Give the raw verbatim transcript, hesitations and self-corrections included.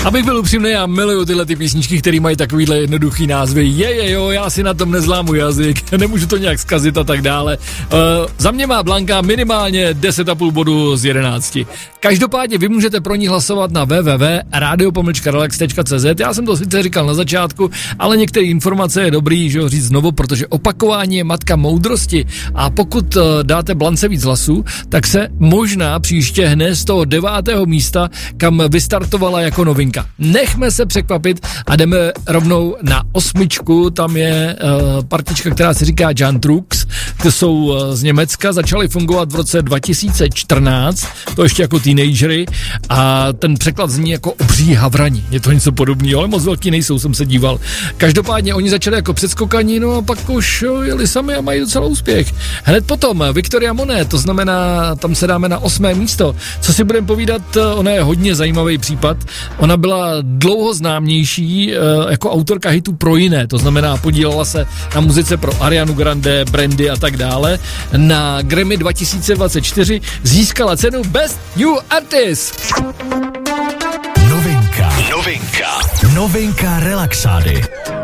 Abych byl upřímný, já miluju tyhle ty písničky, které mají takovýhle jednoduchý názvy. Je, je, jo, já si na tom nezlámu jazyk, nemůžu to nějak zkazit a tak dále. Uh, za mě má Blanka minimálně deset a půl bodu z jedenácti. Každopádně vy můžete pro ní hlasovat na w w w tečka radio pomlčka relax tečka c z. Já jsem to sice říkal na začátku, ale některé informace je dobrý, že ho říct znovu, protože opakování je matka moudrosti a pokud uh, dáte Blance víc hlasů, tak se možná příště hne z toho devátého místa, kam vystartovala jako novinka. Nechme se překvapit a jdeme rovnou na osmičku, tam je uh, partička, která se říká Jan Trux, ty jsou uh, z Německa, začaly fungovat v roce dva tisíce čtrnáct, to ještě jako teenagery a ten překlad zní jako obří havrani, je to něco podobného, ale moc velký nejsou, jsem se díval. Každopádně oni začali jako předskokaní, no a pak už jeli sami a mají docela úspěch. Hned potom Victoria Monet, to znamená, tam se dáme na osmé místo. Co si budeme povídat, ona je hodně zajímavý případ. Ona byla dlouho známější uh, jako autorka hitů pro jiné, to znamená podílela se na muzice pro Arianu Grande, Brandy a tak dále. Na Grammy dva tisíce dvacet čtyři získala cenu Best New Artist. Novinka. Novinka. Novinka Relaxády.